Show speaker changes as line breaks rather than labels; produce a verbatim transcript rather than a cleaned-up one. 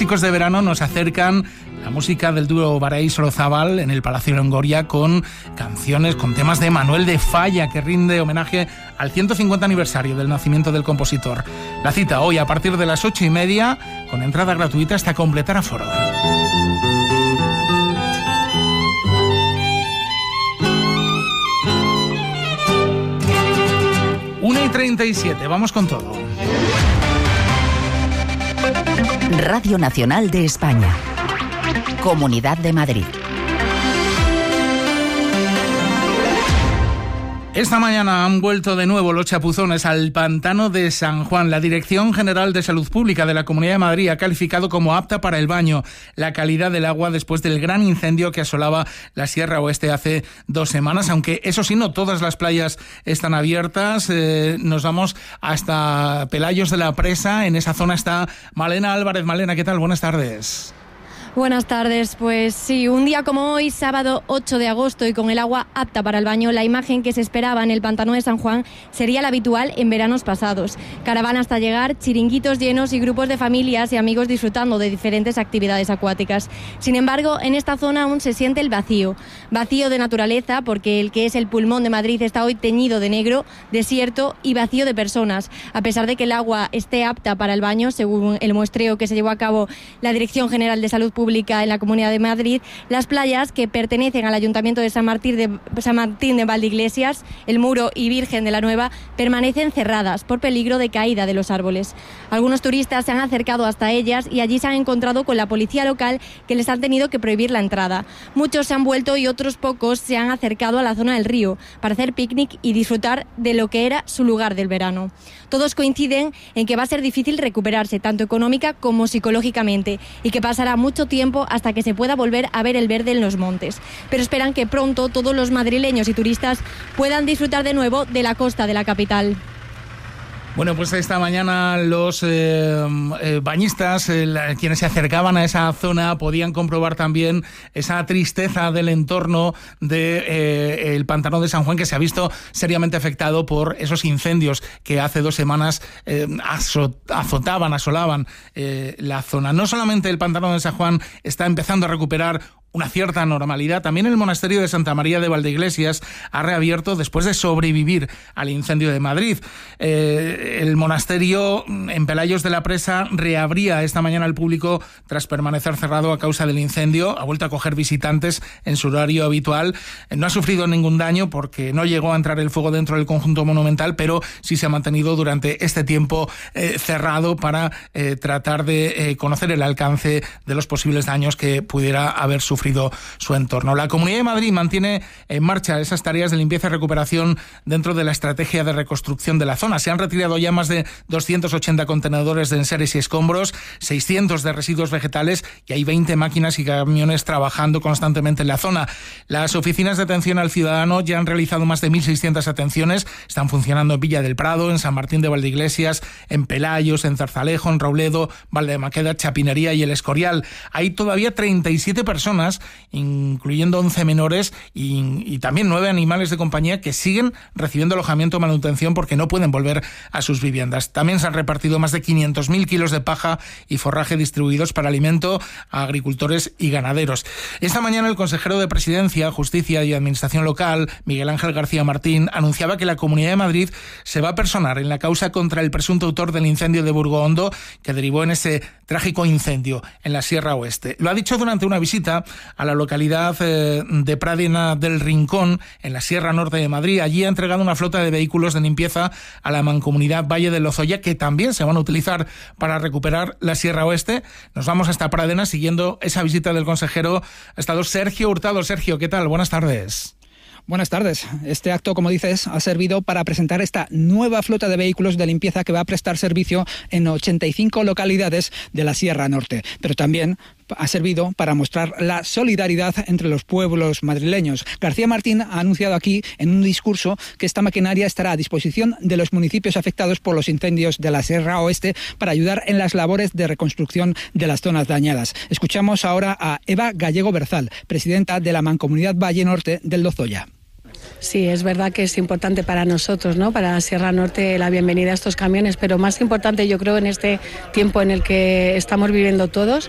clásicos de verano nos acercan la música del dúo Barai-Sorozábal en el Palacio Longoria con canciones, con temas de Manuel de Falla, que rinde homenaje al ciento cincuenta aniversario del nacimiento del compositor. La cita hoy a partir de las ocho y media, con entrada gratuita hasta completar aforo. una y treinta y siete, vamos con todo.
Radio Nacional de España. Comunidad de Madrid.
Esta mañana han vuelto de nuevo los chapuzones al pantano de San Juan. La Dirección General de Salud Pública de la Comunidad de Madrid ha calificado como apta para el baño la calidad del agua después del gran incendio que asolaba la Sierra Oeste hace dos semanas. Aunque eso sí, no todas las playas están abiertas. Eh, nos vamos hasta Pelayos de la Presa. En esa zona está Malena Álvarez. Malena, ¿qué tal? Buenas tardes.
Buenas tardes, pues sí, un día como hoy, sábado ocho de agosto, y con el agua apta para el baño, la imagen que se esperaba en el pantano de San Juan sería la habitual en veranos pasados. Caravana hasta llegar, chiringuitos llenos y grupos de familias y amigos disfrutando de diferentes actividades acuáticas. Sin embargo, en esta zona aún se siente el vacío. Vacío de naturaleza, porque el que es el pulmón de Madrid está hoy teñido de negro, desierto y vacío de personas. A pesar de que el agua esté apta para el baño, según el muestreo que se llevó a cabo la Dirección General de Salud Pública Pública en la Comunidad de Madrid, las playas que pertenecen al Ayuntamiento de San Martín de, San Martín de Valdeiglesias, El Muro y Virgen de la Nueva permanecen cerradas por peligro de caída de los árboles. Algunos turistas se han acercado hasta ellas y allí se han encontrado con la policía local, que les han tenido que prohibir la entrada. Muchos se han vuelto y otros pocos se han acercado a la zona del río para hacer picnic y disfrutar de lo que era su lugar del verano. Todos coinciden en que va a ser difícil recuperarse tanto económica como psicológicamente y que pasará mucho tiempo hasta que se pueda volver a ver el verde en los montes. Pero esperan que pronto todos los madrileños y turistas puedan disfrutar de nuevo de la costa de la capital.
Bueno, pues esta mañana los eh, eh, bañistas, eh, la, quienes se acercaban a esa zona, podían comprobar también esa tristeza del entorno de eh, el pantano de San Juan, que se ha visto seriamente afectado por esos incendios que hace dos semanas eh, azotaban, asolaban eh, la zona. No solamente el pantano de San Juan está empezando a recuperar una cierta normalidad, también el monasterio de Santa María de Valdeiglesias ha reabierto después de sobrevivir al incendio de Madrid. Eh, el monasterio en Pelayos de la Presa reabría esta mañana al público tras permanecer cerrado a causa del incendio. Ha vuelto a coger visitantes en su horario habitual. No ha sufrido ningún daño porque no llegó a entrar el fuego dentro del conjunto monumental, pero sí se ha mantenido durante este tiempo eh, cerrado para eh, tratar de eh, conocer el alcance de los posibles daños que pudiera haber sufrido su entorno. La Comunidad de Madrid mantiene en marcha esas tareas de limpieza y recuperación dentro de la estrategia de reconstrucción de la zona. Se han retirado ya más de doscientos ochenta contenedores de enseres y escombros, seiscientos de residuos vegetales, y hay veinte máquinas y camiones trabajando constantemente en la zona. Las oficinas de atención al ciudadano ya han realizado más de mil seiscientas atenciones. Están funcionando en Villa del Prado, en San Martín de Valdeiglesias, en Pelayos, en Zarzalejo, en Robledo, Valdemaqueda, Chapinería y El Escorial. Hay todavía treinta y siete personas, incluyendo once menores y, y también nueve animales de compañía, que siguen recibiendo alojamiento o manutención porque no pueden volver a sus viviendas. También se han repartido más de quinientos mil kilos de paja y forraje distribuidos para alimento a agricultores y ganaderos. Esta mañana el consejero de Presidencia, Justicia y Administración Local, Miguel Ángel García Martín, anunciaba que la Comunidad de Madrid se va a personar en la causa contra el presunto autor del incendio de Burgohondo que derivó en ese trágico incendio en la Sierra Oeste. Lo ha dicho durante una visita a la localidad eh, de Pradena del Rincón, en la Sierra Norte de Madrid. Allí ha entregado una flota de vehículos de limpieza a la Mancomunidad Valle del Lozoya, que también se van a utilizar para recuperar la Sierra Oeste. Nos vamos hasta Pradena siguiendo esa visita del consejero. Ha estado Sergio Hurtado. Sergio, ¿qué tal? Buenas tardes.
Buenas tardes. Este acto, como dices, ha servido para presentar esta nueva flota de vehículos de limpieza que va a prestar servicio en ochenta y cinco localidades de la Sierra Norte, pero también ha servido para mostrar la solidaridad entre los pueblos madrileños. García Martín ha anunciado aquí en un discurso que esta maquinaria estará a disposición de los municipios afectados por los incendios de la Sierra Oeste para ayudar en las labores de reconstrucción de las zonas dañadas. Escuchamos ahora a Eva Gallego Berzal, presidenta de la Mancomunidad Valle Norte del Lozoya.
Sí, es verdad que es importante para nosotros, ¿no? Para Sierra Norte, la bienvenida a estos camiones, pero más importante, yo creo, en este tiempo en el que estamos viviendo todos,